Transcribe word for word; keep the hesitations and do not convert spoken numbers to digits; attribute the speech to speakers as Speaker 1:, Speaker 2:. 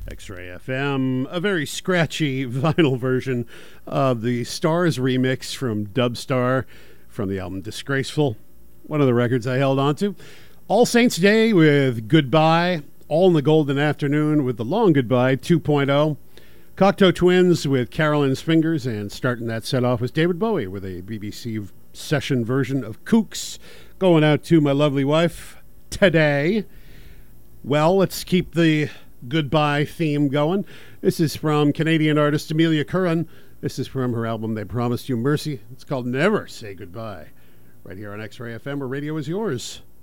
Speaker 1: X-Ray F M, a very scratchy vinyl version of the Stars remix from Dubstar from the album Disgraceful, one of the records I held on to. All Saints Day with Goodbye, All in the Golden Afternoon with The Long Goodbye two point oh, Cocteau Twins with Carolyn's Fingers, and starting that set off was David Bowie with a B B C session version of Kooks, going out to my lovely wife today. Well, let's keep the goodbye theme going. This is from Canadian artist Amelia Curran. This is from her album They Promised You Mercy. It's called Never Say Goodbye. Right here on X-Ray F M, where radio is yours.